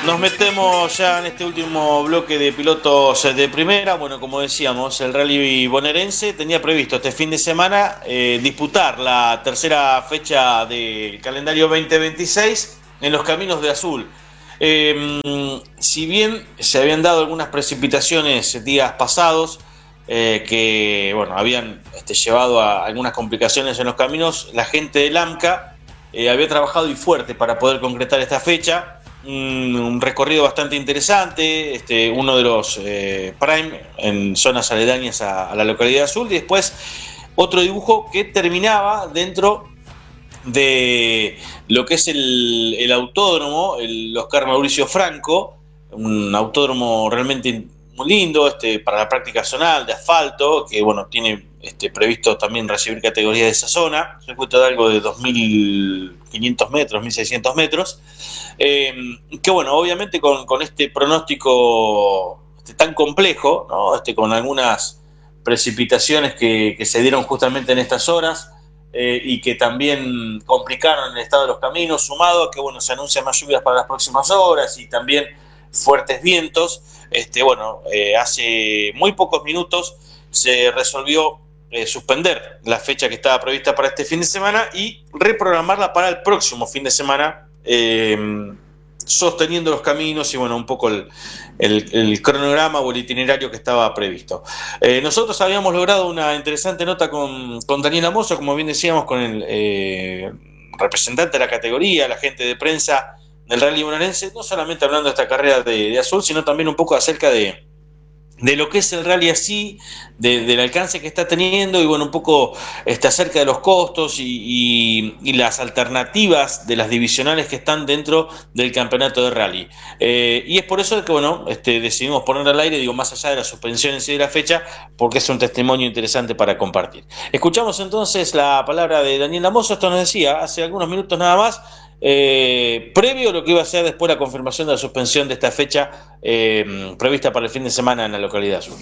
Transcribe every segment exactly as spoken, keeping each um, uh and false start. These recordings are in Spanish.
Nos metemos ya en este último bloque de pilotos de primera. Bueno, como decíamos, el Rally Bonaerense tenía previsto este fin de semana eh, disputar la tercera fecha del calendario veinte veintiséis en los Caminos de Azul. Eh, si bien se habían dado algunas precipitaciones días pasados eh, que bueno, habían este, llevado a algunas complicaciones en los caminos, la gente del AMCA eh, había trabajado y fuerte para poder concretar esta fecha. Un, un recorrido bastante interesante, este, uno de los eh, prime en zonas aledañas a, a la localidad de Azul, y después otro dibujo que terminaba dentro de lo que es el, el autódromo, el Oscar Mauricio Franco, un autódromo realmente muy lindo este, para la práctica zonal de asfalto, que bueno, tiene este, previsto también recibir categorías de esa zona, un circuito de algo de dos mil quinientos metros, mil seiscientos metros, eh, que bueno, obviamente con, con este pronóstico este, tan complejo, ¿no? este, con algunas precipitaciones que, que se dieron justamente en estas horas, eh, y que también complicaron el estado de los caminos, sumado a que bueno, se anuncian más lluvias para las próximas horas y también fuertes vientos. Este, bueno, eh, hace muy pocos minutos se resolvió eh, suspender la fecha que estaba prevista para este fin de semana y reprogramarla para el próximo fin de semana, eh, sosteniendo los caminos y bueno, un poco el, el, el cronograma o el itinerario que estaba previsto. Eh, nosotros habíamos logrado una interesante nota con, con Daniel Amoso, como bien decíamos, con el eh, representante de la categoría, la gente de prensa del Rally Bonaerense, no solamente hablando de esta carrera de, de Azul, sino también un poco acerca de, de lo que es el rally así, de, del alcance que está teniendo y bueno, un poco este, acerca de los costos y, y, y las alternativas de las divisionales que están dentro del campeonato de rally. Eh, y es por eso que bueno, este, decidimos poner al aire, digo, más allá de la suspensión en sí de la fecha, porque es un testimonio interesante para compartir. Escuchamos entonces la palabra de Daniel Amoso. Esto nos decía hace algunos minutos nada más, Eh, previo a lo que iba a ser después la confirmación de la suspensión de esta fecha eh, prevista para el fin de semana en la localidad sur.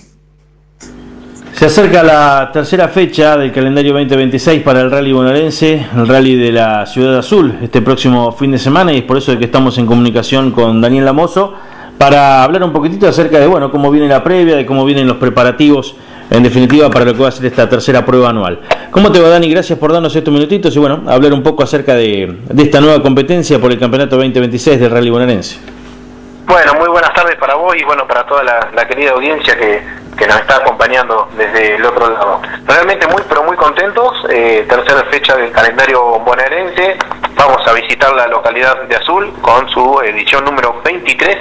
Se acerca la tercera fecha del calendario veinte veintiséis para el Rally Bonaerense, el Rally de la Ciudad Azul, este próximo fin de semana, y es por eso que estamos en comunicación con Daniel Amoso para hablar un poquitito acerca de bueno, cómo viene la previa, de cómo vienen los preparativos, en definitiva, para lo que va a ser esta tercera prueba anual. ¿Cómo te va, Dani? Gracias por darnos estos minutitos y bueno, hablar un poco acerca de, de esta nueva competencia por el campeonato veinte veintiséis del Rally Bonaerense. Bueno, muy buenas tardes para vos y bueno, para toda la, la querida audiencia que, que nos está acompañando desde el otro lado. Realmente muy, pero muy contentos. Eh, tercera fecha del calendario bonaerense. Vamos a visitar la localidad de Azul con su edición número veintitrés.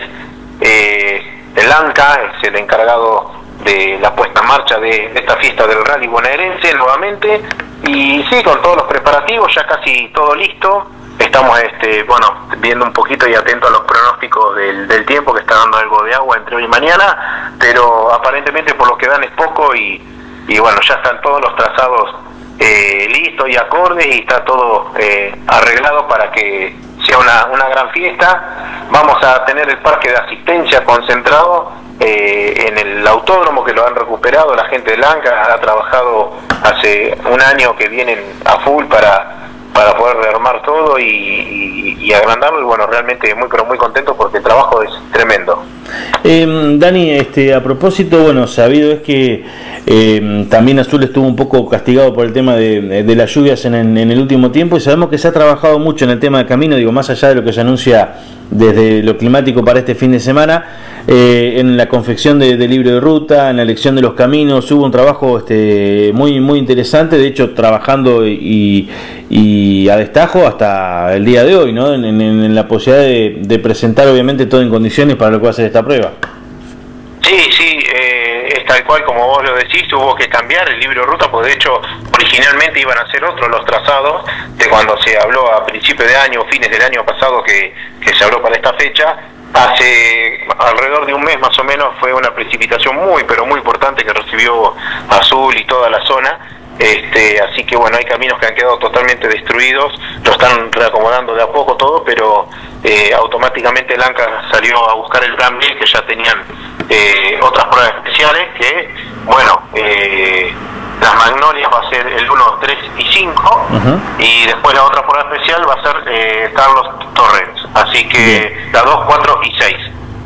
Eh, el AMCA es el encargado de la puesta en marcha de, de esta fiesta del Rally Bonaerense nuevamente, y sí, con todos los preparativos, ya casi todo listo. Estamos este bueno viendo un poquito y atento a los pronósticos del, del tiempo, que está dando algo de agua entre hoy y mañana, pero aparentemente por lo que dan es poco, y, y bueno, ya están todos los trazados eh, listos y acordes, y está todo eh, arreglado para que sea una, una gran fiesta. Vamos a tener el parque de asistencia concentrado Eh, en el autódromo, que lo han recuperado la gente de AMCA. Ha trabajado hace un año que vienen a full para para poder rearmar todo y, y, y agrandarlo, y bueno, realmente muy pero muy contento porque el trabajo es tremendo. Eh, Dani, este, a propósito, bueno, sabido es que eh, también Azul estuvo un poco castigado por el tema de, de las lluvias en, en el último tiempo, y sabemos que se ha trabajado mucho en el tema de camino, digo, más allá de lo que se anuncia desde lo climático para este fin de semana, eh, en la confección de, de libro de ruta, en la elección de los caminos, hubo un trabajo este, muy muy interesante, de hecho trabajando y, y a destajo hasta el día de hoy, ¿no? En, en, en la posibilidad de, de presentar obviamente todo en condiciones para lo que va a ser esta prueba. Sí, sí, eh, es tal cual como vos lo decís, hubo que cambiar el libro de ruta, porque de hecho originalmente iban a ser otros los trazados de cuando se habló a principios de año, fines del año pasado, que, que se habló para esta fecha. Hace alrededor de un mes más o menos fue una precipitación muy, pero muy importante que recibió Azul y toda la zona. Este, así que bueno, hay caminos que han quedado totalmente destruidos, lo están reacomodando de a poco todo, pero eh, automáticamente el AMCA salió a buscar el plan B, que ya tenían eh, otras pruebas especiales que, bueno, eh, las Magnolias va a ser el uno, tres y cinco, uh-huh. y después la otra prueba especial va a ser eh, Carlos Torrens, así que bien. La dos, cuatro y seis.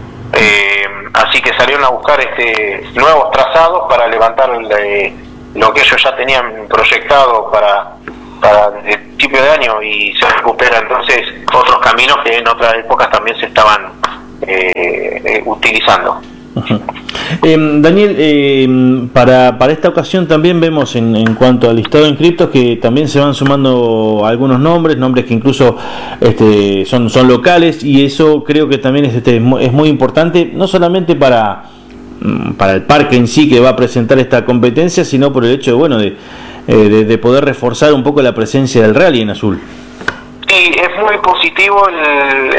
Eh, así que salieron a buscar este nuevos trazados para levantar el, eh, lo que ellos ya tenían proyectado para, para el principio de año, y se recupera entonces otros caminos que en otras épocas también se estaban eh, eh, utilizando. Uh-huh. eh, Daniel, eh, para, para esta ocasión también vemos en, en cuanto al listado de inscriptos que también se van sumando algunos nombres, nombres que incluso este, son, son locales, y eso creo que también es, este, es muy importante, no solamente para, para el parque en sí que va a presentar esta competencia, sino por el hecho de, bueno, de, de, de poder reforzar un poco la presencia del rally en azul. Sí, es muy positivo el,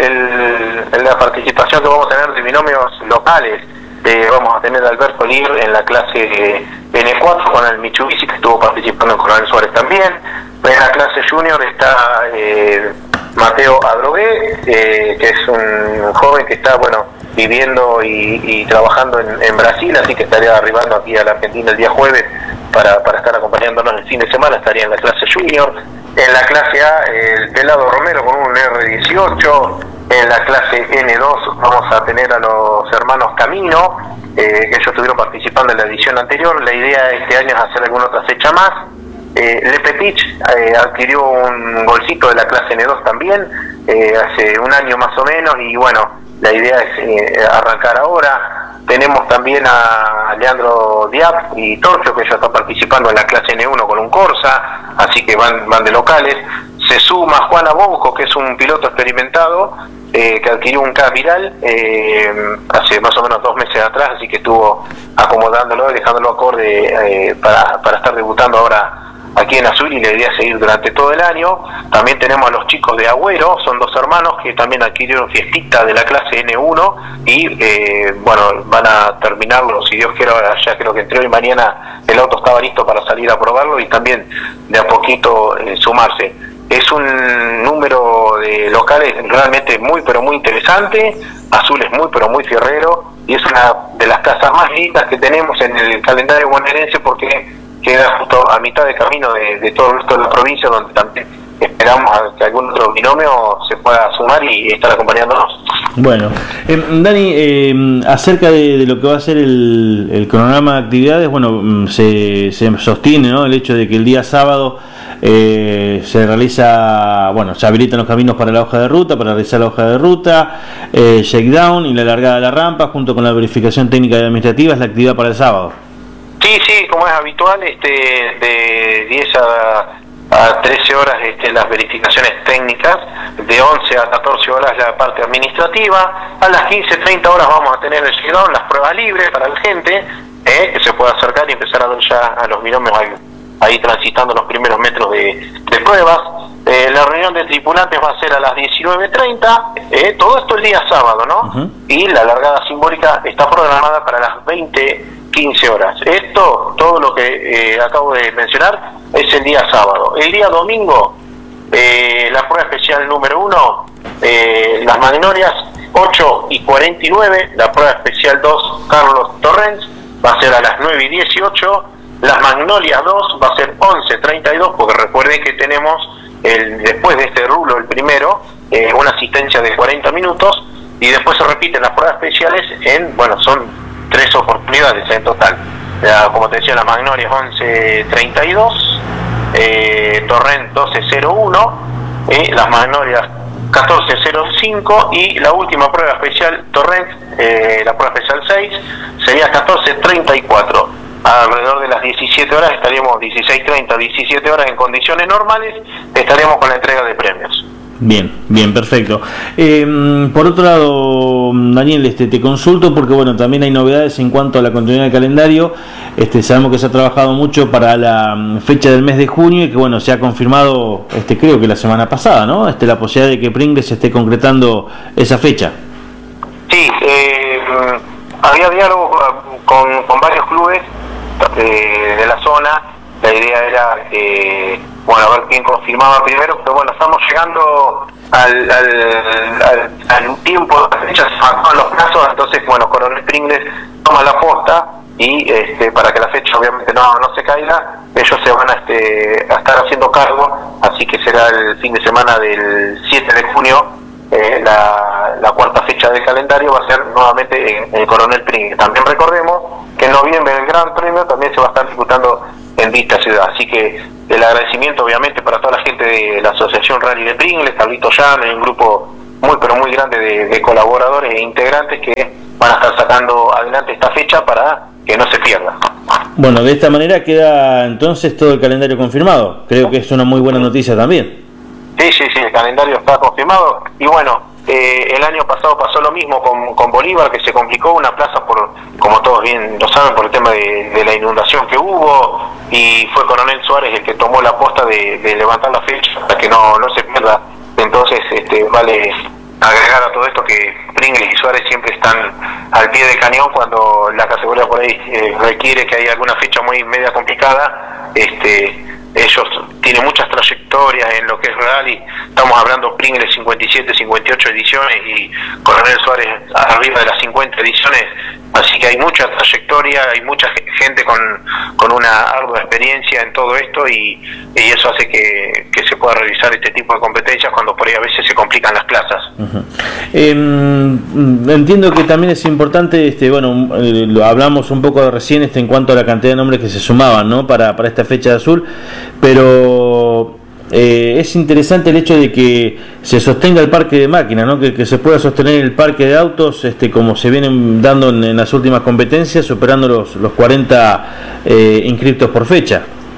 el, la participación que vamos a tener de binomios locales. Eh, vamos a tener a Alberto Lir en la clase N cuatro con el Mitsubishi, que estuvo participando con Coronel Suárez también. En la clase Junior está eh, Mateo Adrogué, eh, que es un joven que está, bueno, viviendo y, y trabajando en, en Brasil, así que estaría arribando aquí a la Argentina el día jueves para, para estar acompañándonos el fin de semana. Estaría en la clase Junior. En la clase A, el Pelado Romero con un R dieciocho. En la clase N dos vamos a tener a los hermanos Camino, eh, que ellos estuvieron participando en la edición anterior. La idea de este año es hacer alguna otra fecha más. Eh, Le Petit eh, adquirió un golcito de la clase N dos también, eh, hace un año más o menos, y bueno, la idea es eh, arrancar ahora. Tenemos también a Leandro Diab y Torcho, que ya están participando en la clase N uno con un Corsa, así que van, van de locales. Se suma Juan Abonjo, que es un piloto experimentado, eh, que adquirió un K Viral eh, hace más o menos dos meses atrás, así que estuvo acomodándolo y dejándolo acorde eh, para, para estar debutando ahora aquí en Azul, y la idea es seguir durante todo el año. También tenemos a los chicos de Agüero, son dos hermanos que también adquirieron Fiestita de la clase N uno, y eh, bueno, van a terminarlo, si Dios quiere, ya creo que entre hoy y mañana el auto estaba listo para salir a probarlo y también de a poquito eh, sumarse. Es un número de locales realmente muy pero muy interesante. Azul es muy pero muy fierrero, y es una de las casas más lindas que tenemos en el calendario bonaerense, porque queda justo a mitad de camino de, de todo el resto de la provincia, donde también esperamos a que algún otro binomio se pueda sumar y estar acompañándonos. Bueno, eh, Dani, eh, acerca de, de lo que va a ser el, el cronograma de actividades, bueno, se, se sostiene, ¿no?, el hecho de que el día sábado eh, se realiza, bueno, se habilitan los caminos para la hoja de ruta, para realizar la hoja de ruta, eh, shakedown y la largada de la rampa, junto con la verificación técnica y administrativa, es la actividad para el sábado. Sí, sí, como es habitual, este, de diez a trece horas este, las verificaciones técnicas, de once a catorce horas la parte administrativa, a las quince, treinta horas vamos a tener el shakedown, las pruebas libres para la gente, eh, que se pueda acercar y empezar a ver ya a los binomios ahí, ahí transitando los primeros metros de, de pruebas. Eh, la reunión de tripulantes va a ser a las diecinueve treinta, eh, todo esto el día sábado, ¿no? Uh-huh. Y la largada simbólica está programada para las veinte quince horas. Esto, todo lo que eh, acabo de mencionar, es el día sábado. El día domingo, eh, la prueba especial número uno, eh, las Magnolias, ocho y cuarenta y nueve, la prueba especial dos, Carlos Torrens, va a ser a las nueve y dieciocho, las Magnolias dos va a ser once treinta y dos, porque recuerden que tenemos, el, después de este rulo, el primero, eh, una asistencia de cuarenta minutos, y después se repiten las pruebas especiales en, bueno, son tres oportunidades en total. Ya, como te decía, las Magnolias once treinta y dos, eh, Torrent doce cero uno, eh, las Magnolias catorce cero cinco, y la última prueba especial Torrent, eh, la prueba especial seis, sería catorce treinta y cuatro. Alrededor de las diecisiete horas estaríamos, dieciséis treinta, diecisiete horas en condiciones normales, estaríamos con la entrega de premios. Bien, bien, perfecto. Eh, por otro lado, Daniel, este, te consulto porque bueno, también hay novedades en cuanto a la continuidad del calendario. Este, sabemos que se ha trabajado mucho para la fecha del mes de junio y que bueno, se ha confirmado, este, creo que la semana pasada, ¿no? Este, la posibilidad de que Pringles esté concretando esa fecha. Sí, eh, había diálogo con, con varios clubes eh, de la zona. La idea era eh, bueno, a ver quién confirmaba primero, pero bueno, estamos llegando al, al, al, al tiempo de la fecha se avanzaban los plazos, entonces bueno, Coronel Pringles toma la posta y este, para que la fecha obviamente no, no se caiga, ellos se van a, este, a estar haciendo cargo, así que será el fin de semana del siete de junio, eh, la, la cuarta fecha del calendario va a ser nuevamente en el Coronel Pringles. También recordemos que en noviembre el Gran Premio también se va a estar disputando en dicha ciudad, así que el agradecimiento obviamente para toda la gente de la Asociación Rally de Pringles, Carlito Llano, un grupo muy pero muy grande de, de colaboradores e integrantes que van a estar sacando adelante esta fecha para que no se pierda. Bueno, de esta manera queda entonces todo el calendario confirmado. Creo que es una muy buena noticia también. Sí, sí, sí, el calendario está confirmado. Y bueno, eh, el año pasado pasó lo mismo con, con Bolívar, que se complicó una plaza, por como todos bien lo saben, por el tema de, de la inundación que hubo, y fue Coronel Suárez el que tomó la posta de, de levantar la fecha para que no, no se pierda. Entonces, este, vale agregar a todo esto que Pringles y Suárez siempre están al pie del cañón cuando la categoría por ahí eh, requiere que haya alguna fecha muy media complicada. Este, ellos tienen muchas trayectorias en lo que es rally, estamos hablando Pringles cincuenta y siete, cincuenta y ocho ediciones y Coronel Suárez arriba de las cincuenta ediciones, así que hay mucha trayectoria, hay mucha gente con, con una ardua experiencia en todo esto y, y eso hace que, que se pueda realizar este tipo de competencias cuando por ahí a veces se complican las plazas. Uh-huh. eh, entiendo que también es importante, este, bueno, eh, lo hablamos un poco recién este, en cuanto a la cantidad de nombres que se sumaban, ¿no? para, para esta fecha de azul, pero eh, es interesante el hecho de que se sostenga el parque de máquinas, ¿no? que, que se pueda sostener el parque de autos este, como se vienen dando en, en las últimas competencias, superando los, los cuarenta eh, inscriptos por fecha.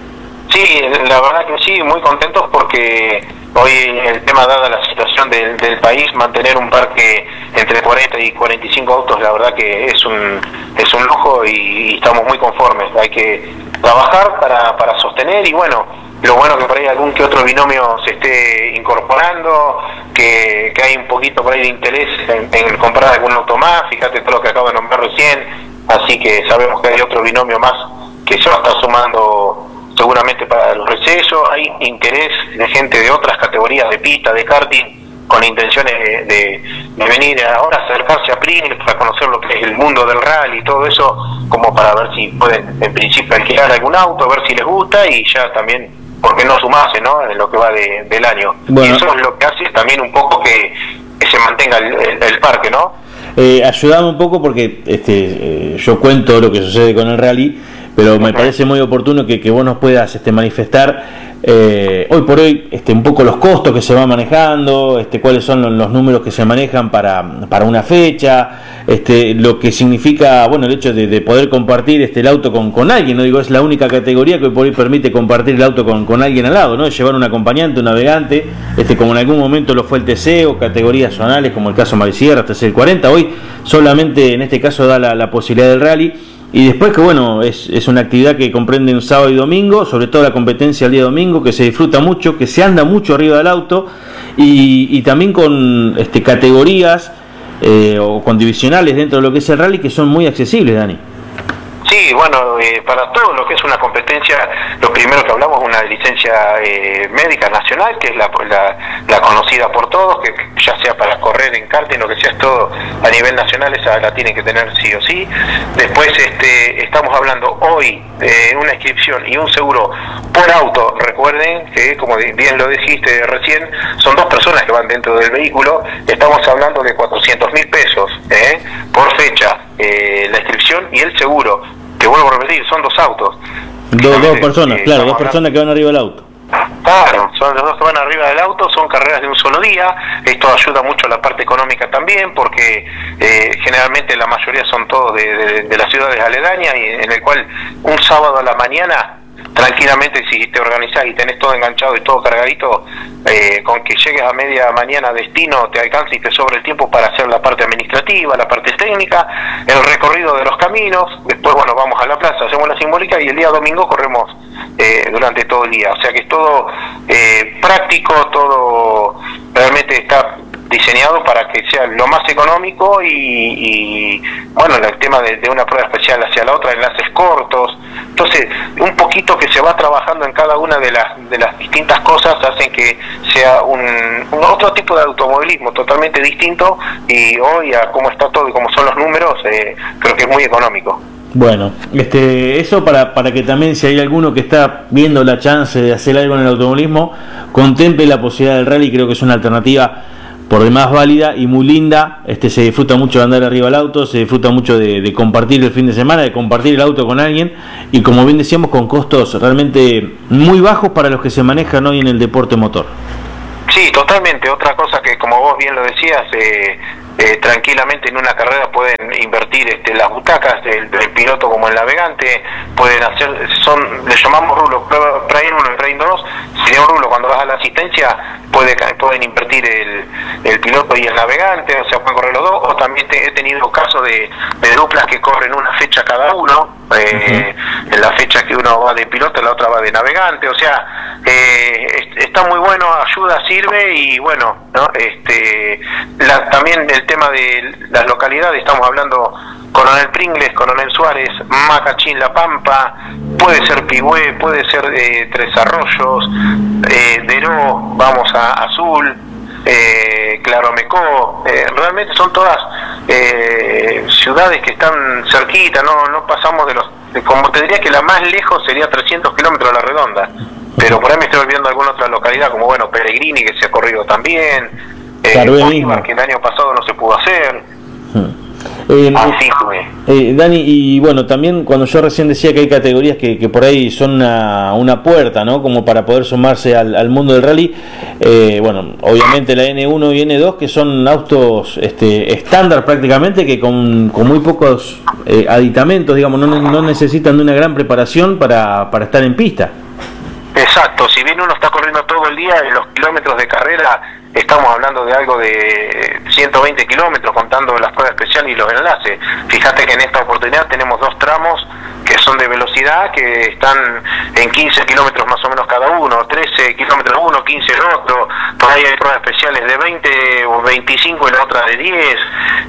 Sí, la verdad que sí, muy contentos porque hoy el tema, dada la situación del, del país, mantener un parque entre cuarenta y cuarenta y cinco autos, la verdad que es un es un lujo y, y estamos muy conformes. Hay que trabajar para, para sostener y bueno, lo bueno que por ahí algún que otro binomio se esté incorporando, que, que hay un poquito por ahí de interés en, en comprar algún auto más, fíjate todo lo que acabo de nombrar recién, así que sabemos que hay otro binomio más que se va a estar sumando seguramente para los recesos. Hay interés de gente de otras categorías de pista, de karting, con intenciones de, de, de venir ahora a acercarse a Pringles para conocer lo que es el mundo del rally y todo eso, como para ver si pueden en principio alquilar algún auto, ver si les gusta y ya también, ¿por qué no sumarse, ¿no? En lo que va de, del año. Bueno. Y eso es lo que hace también un poco que, que se mantenga el, el, el parque, ¿no? Eh, ayudame un poco porque este, eh, yo cuento lo que sucede con el rally, pero me parece muy oportuno que, que vos nos puedas este, manifestar eh, hoy por hoy este, un poco los costos que se van manejando, este, cuáles son los, los números que se manejan para, para una fecha, este, lo que significa bueno el hecho de, de poder compartir este, el auto con, con alguien, no digo es la única categoría que hoy por hoy permite compartir el auto con, con alguien al lado, ¿no? Llevar un acompañante, un navegante, este, como en algún momento lo fue el T C o categorías zonales como el caso Marisierra, T C el cuarenta, hoy solamente en este caso da la, la posibilidad del rally. Y después que bueno, es, es una actividad que comprende un sábado y domingo, sobre todo la competencia el día domingo, que se disfruta mucho, que se anda mucho arriba del auto y, y también con este, categorías eh, o con divisionales dentro de lo que es el rally que son muy accesibles, Dani. Sí, bueno, eh, para todo lo que es una competencia, lo primero que hablamos es una licencia eh, médica nacional, que es la, la, la conocida por todos, que ya sea para correr en karting, lo que sea, es todo a nivel nacional, esa la tienen que tener sí o sí. Después este, estamos hablando hoy de una inscripción y un seguro por auto. Recuerden que, como bien lo dijiste recién, son dos personas que van dentro del vehículo, estamos hablando de cuatrocientos mil pesos eh, por fecha, eh, la inscripción y el seguro. Que vuelvo a repetir, son dos autos. Do, dos personas, eh, claro, dos personas que van arriba del auto. Claro, son los dos que van arriba del auto, son carreras de un solo día, esto ayuda mucho a la parte económica también, porque eh, generalmente la mayoría son todos de, de, de las ciudades aledañas, y en el cual un sábado a la mañana, tranquilamente, si te organizás y tenés todo enganchado y todo cargadito, eh, con que llegues a media mañana a destino te alcanza y te sobra el tiempo para hacer la parte administrativa, la parte técnica, el recorrido de los caminos. Después, bueno, vamos a la plaza, hacemos la simbólica y el día domingo corremos eh, durante todo el día. O sea que es todo eh, práctico, todo realmente está diseñado para que sea lo más económico y, y bueno, el tema de, de una prueba especial hacia la otra, enlaces cortos. Entonces, un poquito que se va trabajando en cada una de las de las distintas cosas hacen que sea un, un otro tipo de automovilismo totalmente distinto, y hoy a cómo está todo y cómo son los números, eh, creo que es muy económico. Bueno, este, eso para, para que también, si hay alguno que está viendo la chance de hacer algo en el automovilismo, contemple la posibilidad del rally. Creo que es una alternativa por demás válida y muy linda. Este, se disfruta mucho de andar arriba del auto, se disfruta mucho de, de compartir el fin de semana, de compartir el auto con alguien, y como bien decíamos, con costos realmente muy bajos para los que se manejan hoy en el deporte motor. Sí, totalmente. Otra cosa que, como vos bien lo decías, eh, eh, tranquilamente en una carrera pueden invertir este, las butacas del, del piloto como el navegante, pueden hacer, son, le llamamos rulo, Prime uno y Prime dos, sería un rulo cuando vas a la asistencia, puede, pueden invertir el, el piloto y el navegante, o sea, pueden correr los dos, o también te, he tenido casos de, de duplas que corren una fecha cada uno, eh, uh-huh. en la fecha que uno va de piloto, la otra va de navegante, o sea, eh, está muy bueno, ayuda, sirve, y bueno, ¿no? este la, también el tema de las localidades, estamos hablando Coronel Pringles, Coronel Suárez, Macachín, La Pampa, puede ser Pigüé, puede ser eh, Tres Arroyos, eh, Deró, vamos a Azul, eh, Claromecó, eh, realmente son todas eh, ciudades que están cerquita, no no pasamos de los, de, como te diría que la más lejos sería trescientos kilómetros a la redonda, pero por ahí me estoy olvidando alguna otra localidad, como bueno, Peregrini, que se ha corrido también, eh, Bolívar, que el año pasado no se pudo hacer. Eh, Así fue. Eh, Dani, y bueno, también cuando yo recién decía que hay categorías que, que por ahí son una, una puerta, ¿no? Como para poder sumarse al, al mundo del rally, eh, bueno, obviamente la N uno y N dos, que son autos este, estándar prácticamente, que con, con muy pocos eh, aditamentos, digamos, no, no necesitan de una gran preparación para, para estar en pista. Exacto, si bien uno está corriendo todo el día, en los kilómetros de carrera estamos hablando de algo de ciento veinte kilómetros, contando las pruebas especiales y los enlaces. Fíjate que en esta oportunidad tenemos dos tramos que son de velocidad, que están en quince kilómetros más o menos cada uno, trece kilómetros uno, quince el otro, por ahí hay pruebas especiales de veinte o veinticinco y la otra de diez,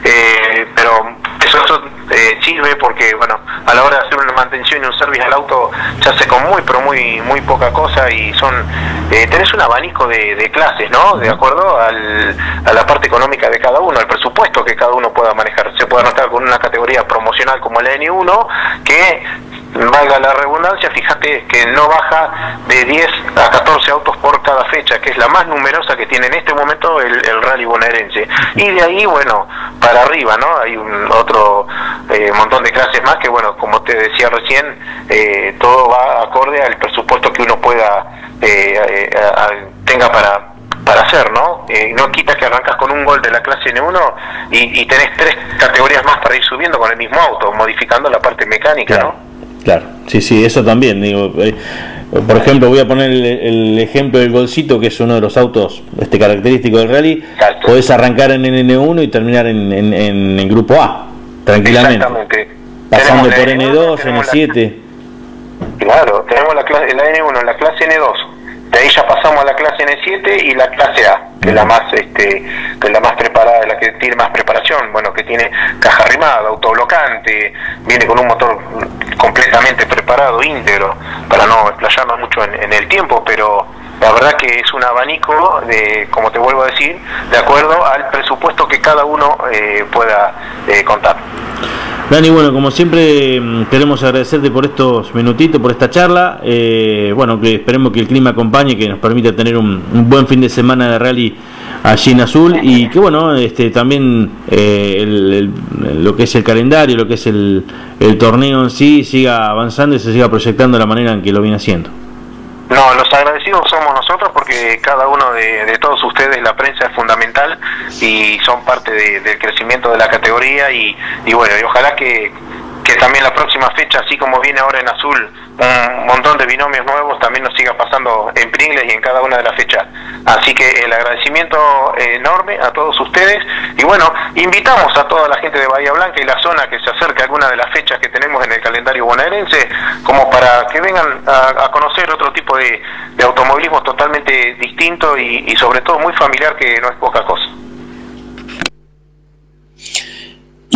eh, pero eso, eso eh, sirve porque, bueno, a la hora de hacer una mantención y un service al auto se hace con muy, pero muy muy poca cosa, y son, eh, tenés un abanico de, de clases, ¿no? De acuerdo al, a la parte económica de cada uno, al presupuesto que cada uno pueda manejar. Se puede anotar con una categoría promocional como la N uno, que, valga la redundancia, fíjate que no baja de diez a catorce autos por cada fecha, que es la más numerosa que tiene en este momento el, el rally bonaerense. Y de ahí, bueno, para arriba, ¿no? Hay un otro eh, montón de clases más que, bueno, como te decía recién, eh, todo va acorde al presupuesto que uno pueda eh, eh, a, tenga para para hacer, ¿no? Eh, no quita que arrancas con un gol de la clase N uno y, y tenés tres categorías más para ir subiendo con el mismo auto, modificando la parte mecánica, claro, ¿no? Claro, sí, sí, eso también, digo, eh, por ejemplo, voy a poner el, el ejemplo del Golcito, que es uno de los autos este característico del rally. Exacto. Podés arrancar en N uno y terminar en, en, en, en grupo A, tranquilamente. Exactamente. Pasando por N dos, N siete. La, claro, tenemos la, clase, la N uno, la clase N dos. De ahí ya pasamos a la clase N siete y la clase A, que es la más este que es la más preparada, la que tiene más preparación, bueno, que tiene caja arrimada, autoblocante, viene con un motor completamente preparado, íntegro, para no explayarnos mucho en, en el tiempo, pero la verdad que es un abanico de, como te vuelvo a decir, de acuerdo al presupuesto que cada uno eh, pueda eh, contar. Dani, bueno, como siempre queremos agradecerte por estos minutitos, por esta charla, eh, bueno, que esperemos que el clima acompañe, que nos permita tener un, un buen fin de semana de rally allí en Azul, y que bueno, este también eh, el, el, lo que es el calendario, lo que es el, el torneo en sí, siga avanzando y se siga proyectando de la manera en que lo viene haciendo. No, los agradecidos somos nosotros, porque cada uno de, de todos ustedes, la prensa es fundamental y son parte de, del crecimiento de la categoría, y, y bueno, y ojalá que, que también la próxima fecha, así como viene ahora en Azul, un montón de binomios nuevos, también nos siga pasando en Pringles y en cada una de las fechas. Así que el agradecimiento enorme a todos ustedes, y bueno, invitamos a toda la gente de Bahía Blanca y la zona que se acerque a alguna de las fechas que tenemos en el calendario bonaerense, como para que vengan a, a conocer otro tipo de, de automovilismo totalmente distinto y, y sobre todo muy familiar, que no es poca cosa.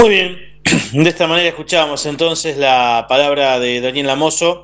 Muy bien, de esta manera escuchábamos entonces la palabra de Daniel Lamoso,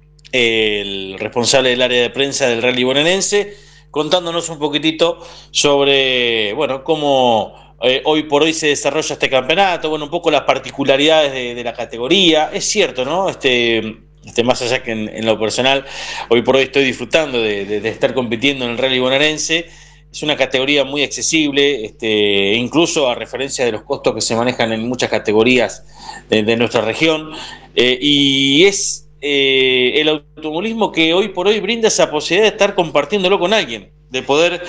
el responsable del área de prensa del Rally Bonaerense, contándonos un poquitito sobre, bueno, cómo eh, hoy por hoy se desarrolla este campeonato, bueno, un poco las particularidades de, de la categoría. Es cierto, ¿no? Este, este más allá que en, en lo personal, hoy por hoy estoy disfrutando de, de, de estar compitiendo en el Rally Bonaerense. Es una categoría muy accesible, este, incluso a referencia de los costos que se manejan en muchas categorías de, de nuestra región, eh, y es Eh, el automovilismo que hoy por hoy brinda esa posibilidad de estar compartiéndolo con alguien, de poder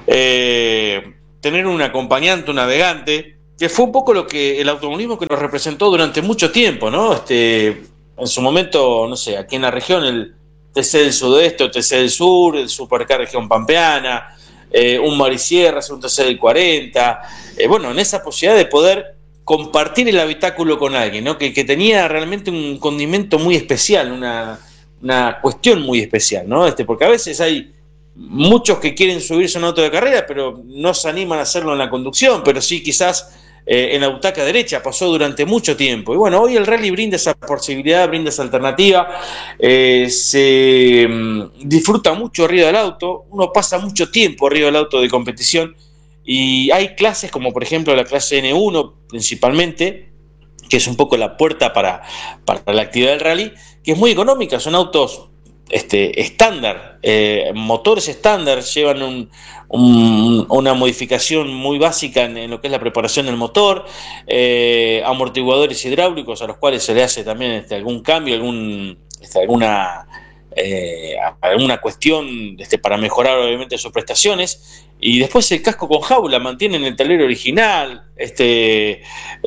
eh, tener un acompañante, un navegante, que fue un poco lo que el automovilismo que nos representó durante mucho tiempo, ¿no? Este, en su momento, no sé, aquí en la región, el T C del Sudeste o T C del Sur, el Supercar Región Pampeana, eh, un Marisierras, un T C del cuarenta, eh, bueno, en esa posibilidad de poder compartir el habitáculo con alguien, ¿no? Que, que tenía realmente un condimento muy especial, una, una cuestión muy especial, ¿no? Este, porque a veces hay muchos que quieren subirse a un auto de carrera, pero no se animan a hacerlo en la conducción, pero sí quizás eh, en la butaca derecha, pasó durante mucho tiempo. Y bueno, hoy el rally brinda esa posibilidad, brinda esa alternativa, eh, se um, disfruta mucho arriba del auto, uno pasa mucho tiempo arriba del auto de competición. Y hay clases como por ejemplo la clase N uno principalmente, que es un poco la puerta para, para la actividad del rally, que es muy económica, son autos este, estándar, eh, motores estándar, llevan un, un, una modificación muy básica en, en lo que es la preparación del motor, eh, amortiguadores hidráulicos a los cuales se le hace también este, algún cambio, algún, este, alguna... Eh, alguna cuestión este, para mejorar obviamente sus prestaciones, y después el casco con jaula mantienen el tablero original, este,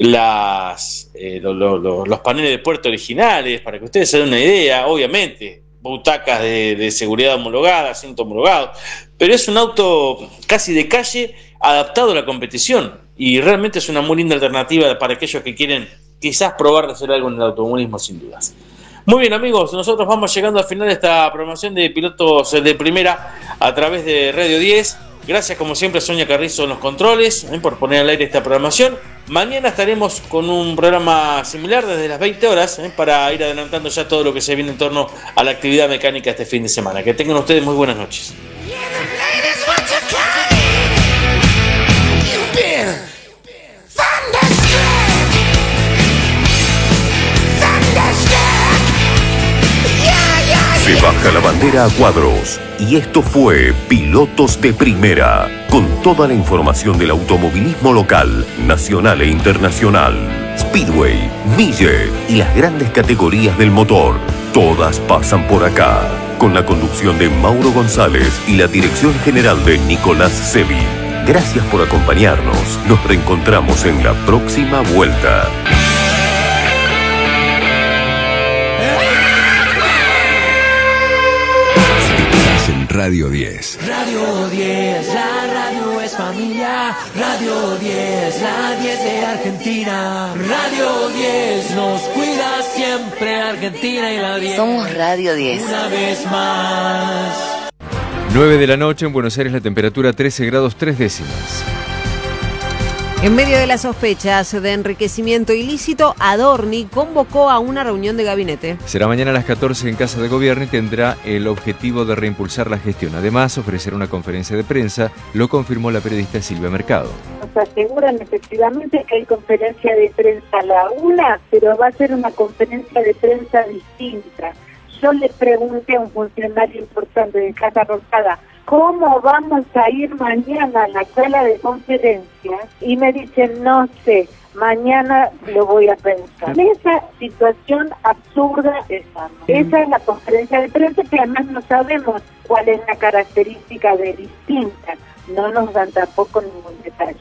las, eh, lo, lo, lo, los paneles de puerta originales, para que ustedes se den una idea, obviamente butacas de, de seguridad homologadas, asientos homologados, pero es un auto casi de calle adaptado a la competición, y realmente es una muy linda alternativa para aquellos que quieren quizás probar de hacer algo en el automovilismo, sin dudas. Muy bien, amigos, nosotros vamos llegando al final de esta programación de pilotos de primera a través de Radio diez. Gracias, como siempre, a Sonia Carrizo en los controles, ¿eh? por poner al aire esta programación. Mañana estaremos con un programa similar desde las veinte horas, ¿eh? para ir adelantando ya todo lo que se viene en torno a la actividad mecánica este fin de semana. Que tengan ustedes muy buenas noches. Se baja la bandera a cuadros y esto fue Pilotos de Primera, con toda la información del automovilismo local, nacional e internacional. Speedway, Millet y las grandes categorías del motor, todas pasan por acá, con la conducción de Mauro González y la dirección general de Nicolás Sevi. Gracias por acompañarnos, nos reencontramos en la próxima vuelta. Radio diez. Radio diez, la radio es familia. Radio diez, la diez de Argentina. Radio diez, nos cuida siempre Argentina y la diez. Somos Radio diez. Una vez más. nueve de la noche en Buenos Aires, la temperatura trece grados tres décimas. En medio de las sospechas de enriquecimiento ilícito, Adorni convocó a una reunión de gabinete. Será mañana a las catorce en Casa de Gobierno y tendrá el objetivo de reimpulsar la gestión. Además, ofrecerá una conferencia de prensa, lo confirmó la periodista Silvia Mercado. Nos aseguran efectivamente que hay conferencia de prensa a la una, pero va a ser una conferencia de prensa distinta. Yo le pregunté a un funcionario importante de Casa Rosada, ¿cómo vamos a ir mañana a la sala de conferencias? Y me dicen, no sé, mañana lo voy a pensar. Esa situación absurda estamos. Esa es la conferencia de prensa, que además no sabemos cuál es la característica de distinta. No nos dan tampoco ningún detalle.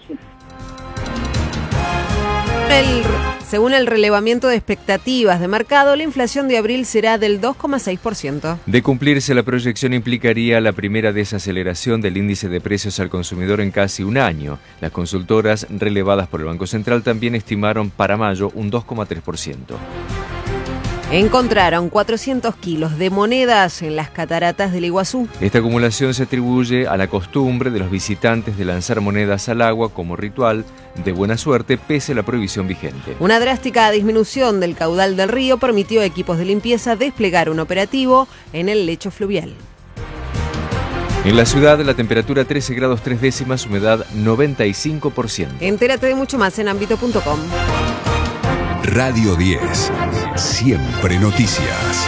El, según el relevamiento de expectativas de mercado, la inflación de abril será del dos coma seis por ciento. De cumplirse, la proyección implicaría la primera desaceleración del índice de precios al consumidor en casi un año. Las consultoras relevadas por el Banco Central también estimaron para mayo un dos coma tres por ciento. Encontraron cuatrocientos kilos de monedas en las cataratas del Iguazú. Esta acumulación se atribuye a la costumbre de los visitantes de lanzar monedas al agua como ritual de buena suerte pese a la prohibición vigente. Una drástica disminución del caudal del río permitió a equipos de limpieza desplegar un operativo en el lecho fluvial. En la ciudad, la temperatura trece grados tres décimas, humedad noventa y cinco por ciento. Entérate de mucho más en ámbito punto com. Radio diez. Siempre noticias.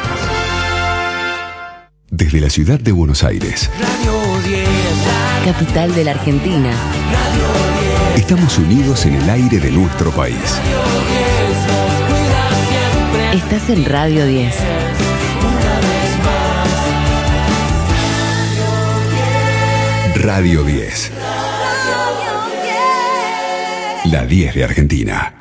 Desde la ciudad de Buenos Aires, Radio diez, capital de la Argentina. Radio diez, estamos unidos en el aire de nuestro país. Radio diez, nos cuida siempre. Estás en Radio diez. Radio diez. La diez de Argentina.